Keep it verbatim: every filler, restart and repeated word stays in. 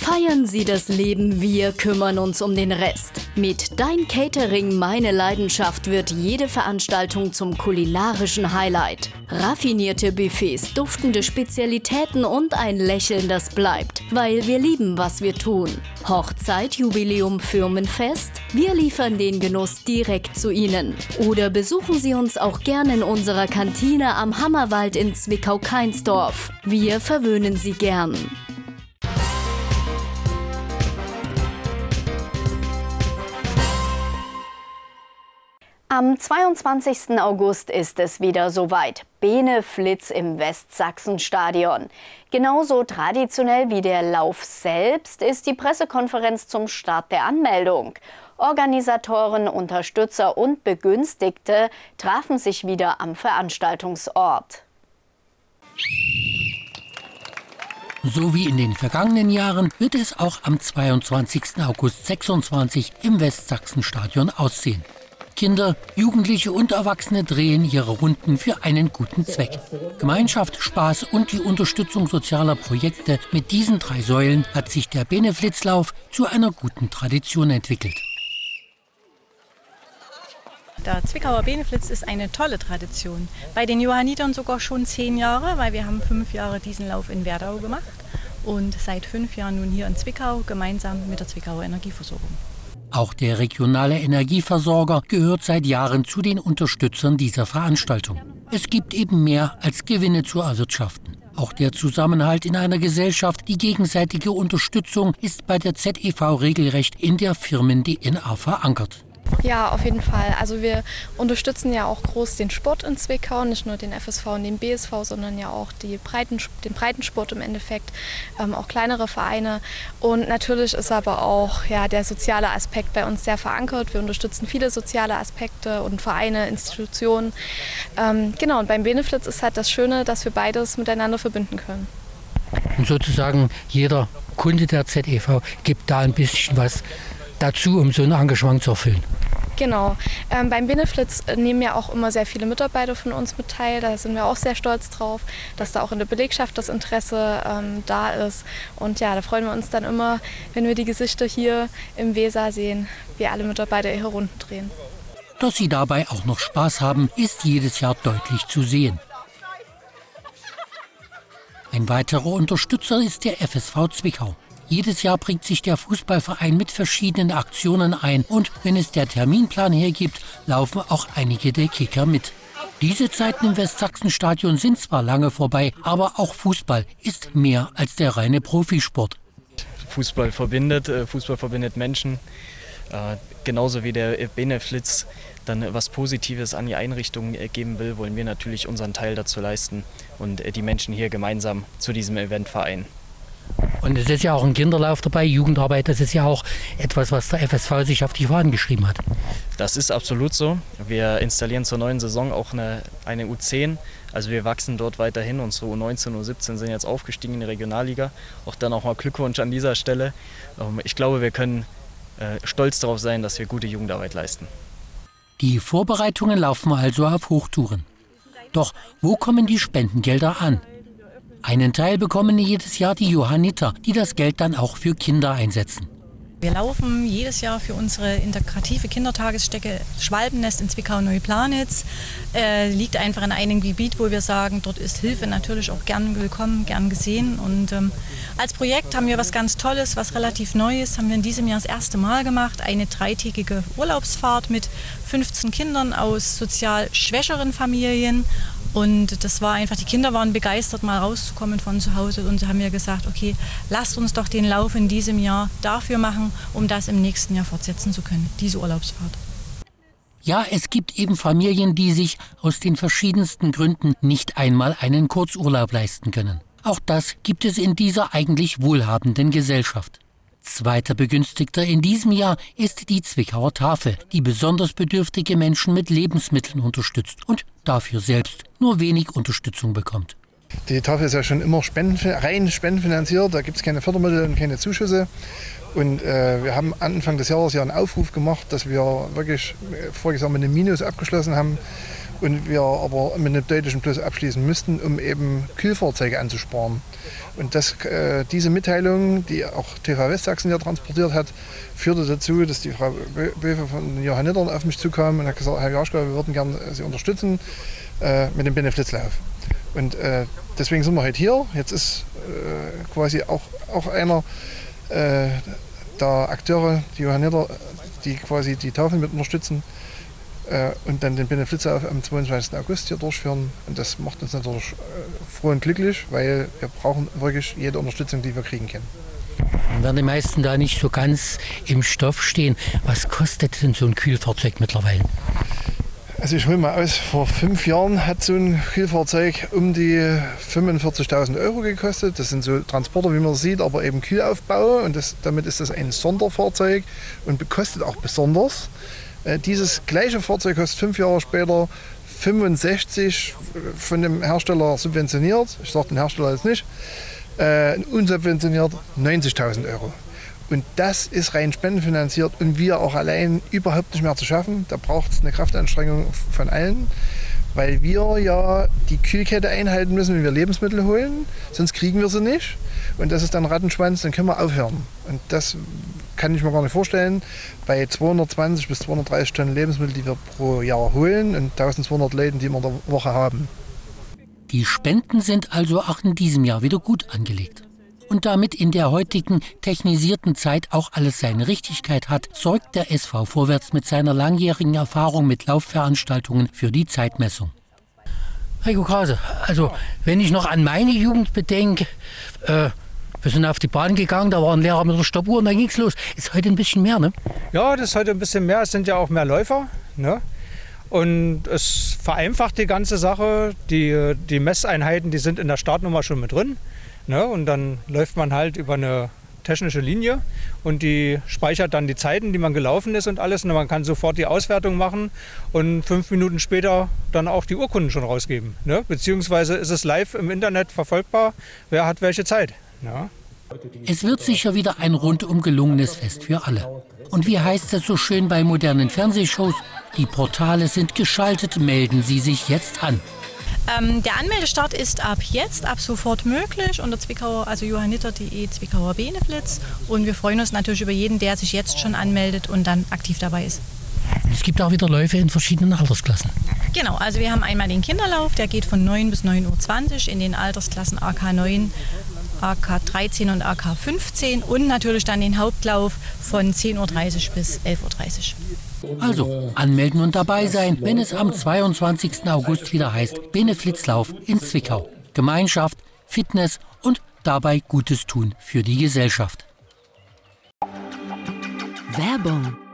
Feiern Sie das Leben, wir kümmern uns um den Rest. Mit Dein Catering, meine Leidenschaft wird jede Veranstaltung zum kulinarischen Highlight. Raffinierte Buffets, duftende Spezialitäten und ein Lächeln, das bleibt, weil wir lieben, was wir tun. Hochzeit, Jubiläum, Firmenfest? Wir liefern den Genuss direkt zu Ihnen. Oder besuchen Sie uns auch gerne in unserer Kantine am Hammerwald in Zwickau-Kainsdorf. Wir verwöhnen Sie gern. Am zweiundzwanzigsten August ist es wieder soweit. Beneflitz im Westsachsenstadion. Genauso traditionell wie der Lauf selbst ist die Pressekonferenz zum Start der Anmeldung. Organisatoren, Unterstützer und Begünstigte trafen sich wieder am Veranstaltungsort. So wie in den vergangenen Jahren wird es auch am zweiundzwanzigsten August sechsundzwanzig im Westsachsenstadion aussehen. Kinder, Jugendliche und Erwachsene drehen ihre Runden für einen guten Zweck. Gemeinschaft, Spaß und die Unterstützung sozialer Projekte mit diesen drei Säulen hat sich der Beneflitzlauf zu einer guten Tradition entwickelt. Der Zwickauer Beneflitz ist eine tolle Tradition. Bei den Johannitern sogar schon zehn Jahre, weil wir haben fünf Jahre diesen Lauf in Werdau gemacht und seit fünf Jahren nun hier in Zwickau gemeinsam mit der Zwickauer Energieversorgung. Auch der regionale Energieversorger gehört seit Jahren zu den Unterstützern dieser Veranstaltung. Es gibt eben mehr als Gewinne zu erwirtschaften. Auch der Zusammenhalt in einer Gesellschaft, die gegenseitige Unterstützung ist bei der Z E V regelrecht in der Firmen-D N A verankert. Ja, auf jeden Fall. Also wir unterstützen ja auch groß den Sport in Zwickau, nicht nur den F S V und den B S V, sondern ja auch die Breiten, den Breitensport im Endeffekt, ähm, auch kleinere Vereine. Und natürlich ist aber auch ja, der soziale Aspekt bei uns sehr verankert. Wir unterstützen viele soziale Aspekte und Vereine, Institutionen. Ähm, genau, und beim Beneflitz ist halt das Schöne, dass wir beides miteinander verbinden können. Und sozusagen jeder Kunde der Z E V gibt da ein bisschen was dazu, um so ein Engagement zu erfüllen. Genau. Ähm, beim Beneflitz nehmen ja auch immer sehr viele Mitarbeiter von uns mit teil. Da sind wir auch sehr stolz drauf, dass da auch in der Belegschaft das Interesse ähm, da ist. Und ja, da freuen wir uns dann immer, wenn wir die Gesichter hier im Weser sehen, wie alle Mitarbeiter ihre Runden drehen. Dass sie dabei auch noch Spaß haben, ist jedes Jahr deutlich zu sehen. Ein weiterer Unterstützer ist der F S V Zwickau. Jedes Jahr bringt sich der Fußballverein mit verschiedenen Aktionen ein und wenn es der Terminplan hergibt, laufen auch einige der Kicker mit. Diese Zeiten im Westsachsenstadion sind zwar lange vorbei, aber auch Fußball ist mehr als der reine Profisport. Fußball verbindet, Fußball verbindet Menschen, genauso wie der Beneflitz dann was Positives an die Einrichtung geben will, wollen wir natürlich unseren Teil dazu leisten und die Menschen hier gemeinsam zu diesem Event vereinen. Und es ist ja auch ein Kinderlauf dabei, Jugendarbeit, das ist ja auch etwas, was der F S V sich auf die Fahnen geschrieben hat. Das ist absolut so. Wir installieren zur neuen Saison auch eine, eine U zehn, also wir wachsen dort weiterhin. Unsere U neunzehn, U siebzehn sind jetzt aufgestiegen in die Regionalliga. Auch dann auch mal Glückwunsch an dieser Stelle. Ich glaube, wir können stolz darauf sein, dass wir gute Jugendarbeit leisten. Die Vorbereitungen laufen also auf Hochtouren. Doch wo kommen die Spendengelder an? Einen Teil bekommen jedes Jahr die Johanniter, die das Geld dann auch für Kinder einsetzen. Wir laufen jedes Jahr für unsere integrative Kindertagesstätte Schwalbennest in Zwickau-Neuplanitz. Äh, liegt einfach in einem Gebiet, wo wir sagen, dort ist Hilfe natürlich auch gern willkommen, gern gesehen. Und ähm, als Projekt haben wir was ganz Tolles, was relativ Neues, haben wir in diesem Jahr das erste Mal gemacht. Eine dreitägige Urlaubsfahrt mit fünfzehn Kindern aus sozial schwächeren Familien. Und das war einfach, die Kinder waren begeistert, mal rauszukommen von zu Hause. Und da haben wir gesagt, okay, lasst uns doch den Lauf in diesem Jahr dafür machen, um das im nächsten Jahr fortsetzen zu können, diese Urlaubsfahrt. Ja, es gibt eben Familien, die sich aus den verschiedensten Gründen nicht einmal einen Kurzurlaub leisten können. Auch das gibt es in dieser eigentlich wohlhabenden Gesellschaft. Zweiter Begünstigter in diesem Jahr ist die Zwickauer Tafel, die besonders bedürftige Menschen mit Lebensmitteln unterstützt und dafür selbst nur wenig Unterstützung bekommt. Die Tafel ist ja schon immer spenden, rein spendenfinanziert, da gibt es keine Fördermittel und keine Zuschüsse. Und äh, wir haben Anfang des Jahres ja einen Aufruf gemacht, dass wir wirklich voriges Jahr mit einem Minus abgeschlossen haben und wir aber mit einem deutlichen Plus abschließen müssten, um eben Kühlfahrzeuge anzusparen. Und das, äh, diese Mitteilung, die auch T V Westsachsen ja transportiert hat, führte dazu, dass die Frau Böwe von Johannitern auf mich zukam und hat gesagt, Herr Jaschka, wir würden gerne Sie unterstützen äh, mit dem Beneflitzlauf. Und äh, deswegen sind wir heute hier. Jetzt ist äh, quasi auch, auch einer äh, der Akteure, die Johanniter, die quasi die Tafeln mit unterstützen äh, und dann den Beneflitzlauf am zweiundzwanzigsten August hier durchführen. Und das macht uns natürlich äh, froh und glücklich, weil wir brauchen wirklich jede Unterstützung, die wir kriegen können. Dann werden die meisten da nicht so ganz im Stoff stehen. Was kostet denn so ein Kühlfahrzeug mittlerweile? Also ich hole mal aus, vor fünf Jahren hat so ein Kühlfahrzeug um die fünfundvierzigtausend Euro gekostet. Das sind so Transporter, wie man sieht, aber eben Kühlaufbau. Und das, damit ist das ein Sonderfahrzeug und kostet auch besonders. Äh, dieses gleiche Fahrzeug kostet fünf Jahre später fünfundsechzig, von dem Hersteller subventioniert. Ich sage den Hersteller jetzt nicht. Äh, unsubventioniert neunzigtausend Euro. Und das ist rein spendenfinanziert und wir auch allein überhaupt nicht mehr zu schaffen. Da braucht es eine Kraftanstrengung von allen, weil wir ja die Kühlkette einhalten müssen, wenn wir Lebensmittel holen. Sonst kriegen wir sie nicht. Und das ist dann Rattenschwanz, dann können wir aufhören. Und das kann ich mir gar nicht vorstellen. Bei zweihundertzwanzig bis zweihundertdreißig Tonnen Lebensmittel, die wir pro Jahr holen und eintausendzweihundert Leuten, die wir in der Woche haben. Die Spenden sind also auch in diesem Jahr wieder gut angelegt. Und damit in der heutigen technisierten Zeit auch alles seine Richtigkeit hat, sorgt der S V Vorwärts mit seiner langjährigen Erfahrung mit Laufveranstaltungen für die Zeitmessung. Heiko Krause, also wenn ich noch an meine Jugend bedenke, äh, wir sind auf die Bahn gegangen, da war ein Lehrer mit der Stoppuhr und dann ging's los. Ist heute ein bisschen mehr, ne? Ja, das ist heute ein bisschen mehr. Es sind ja auch mehr Läufer, ne? Und es vereinfacht die ganze Sache. Die, die Messeinheiten, die sind in der Startnummer schon mit drin. Ne, und dann läuft man halt über eine technische Linie und die speichert dann die Zeiten, die man gelaufen ist und alles. Und man kann sofort die Auswertung machen und fünf Minuten später dann auch die Urkunden schon rausgeben. Ne? Beziehungsweise ist es live im Internet verfolgbar, wer hat welche Zeit. Ja. Es wird sicher wieder ein rundum gelungenes Fest für alle. Und wie heißt es so schön bei modernen Fernsehshows? Die Portale sind geschaltet, melden Sie sich jetzt an. Ähm, der Anmeldestart ist ab jetzt, ab sofort möglich unter Zwickauer, also johanniter punkt de Zwickauer Beneflitz. Und wir freuen uns natürlich über jeden, der sich jetzt schon anmeldet und dann aktiv dabei ist. Es gibt auch wieder Läufe in verschiedenen Altersklassen. Genau, also wir haben einmal den Kinderlauf, der geht von neun bis neun Uhr zwanzig in den Altersklassen A K neun, A K dreizehn und A K fünfzehn und natürlich dann den Hauptlauf von zehn Uhr dreißig bis elf Uhr dreißig. Also anmelden und dabei sein, wenn es am zweiundzwanzigsten August wieder heißt Beneflitzlauf in Zwickau. Gemeinschaft, Fitness und dabei Gutes tun für die Gesellschaft. Werbung